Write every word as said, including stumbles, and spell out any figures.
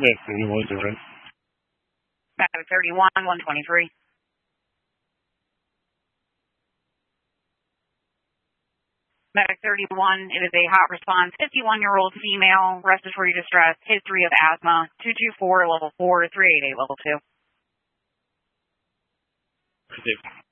Yeah, thirty-one, right? Medic thirty-one, one twenty-three. Medic thirty-one, it is a hot response, fifty-one-year-old female, respiratory distress, history of asthma, two two four, level four, three eight eight, level two. Received.